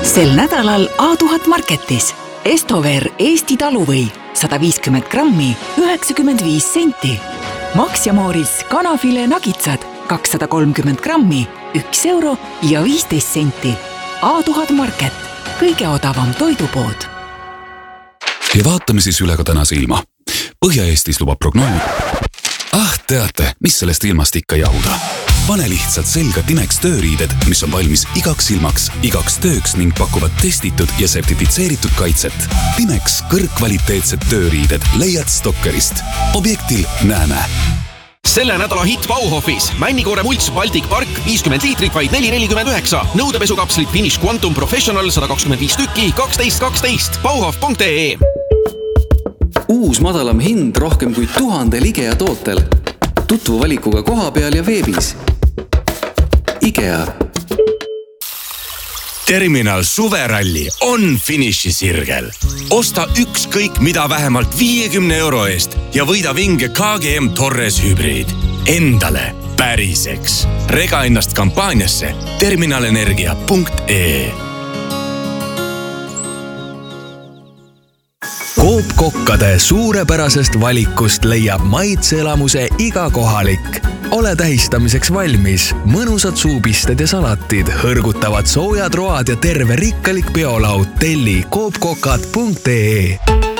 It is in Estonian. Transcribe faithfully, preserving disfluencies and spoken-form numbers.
Sel nädalal A tuhat Marketis Estover Eesti taluvõi sada viiskümmend grammi üheksakümmend viis senti. Max ja Mooris kanafile nagitsad kakssada kolmkümmend grammi üks euro ja viisteist senti. A tuhat Market, kõige odavam toidupood. Ja vaatame siis üle ka tänase ilma. Põhja-Eestis lubab prognoos. Ah, teate, mis sellest ilmast ikka jahuda. Pane lihtsalt selga Timex tööriided, mis on valmis igaks ilmaks, igaks tööks ning pakuvad testitud ja sertifitseeritud kaitset. Timex kõrgkvaliteetsed tööriided leiad Stokkerist. Objektil näeme. Selle nädala hit Bauhofis. Männikoore mults Baltic Park viiskümmend liitrit vaid neli nelikümmend üheksa. Nõudepesukapslit Finish Quantum Professional sada kakskümmend viis tükki kaksteist kaksteist. Bauhof punkt ee. Uus madalam hind rohkem kui tuhande IKEA tootel. Tutvu valikuga koha peal ja veebis. IKEA. Terminal suveralli on finiši sirgel. Osta ükskõik mida vähemalt viiekümne euro eest ja võida vinge K G M Torres hübriid. Endale päriseks. Rega ennast kampaaniasse terminalenergia punkt ee. Coop kokkade suurepärasest valikust leiab maitseelamuse iga kohalik. Ole tähistamiseks valmis. Mõnusad suupisted ja salatid, hõrgutavad soojad road ja terve rikkalik biolaud. Telli coop kokad punkt ee.